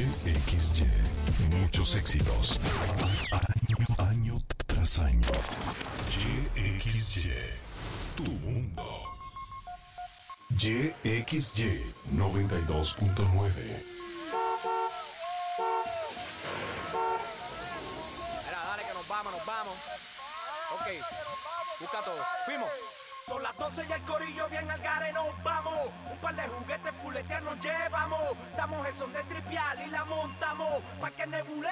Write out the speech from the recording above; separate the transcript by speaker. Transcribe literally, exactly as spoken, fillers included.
Speaker 1: X Y. Muchos éxitos. Año, año tras año. Y X Y. Tu mundo. Y X Y noventa y dos punto nueve.
Speaker 2: Mira, dale que nos vamos, nos vamos. Ok, busca todo. Fuimos.
Speaker 3: Son las doce y el corillo bien al gare nos vamos. Un par de juguetes fuletear nos llevamos. Damos el son de tripial y la montamos. Pa' que nebule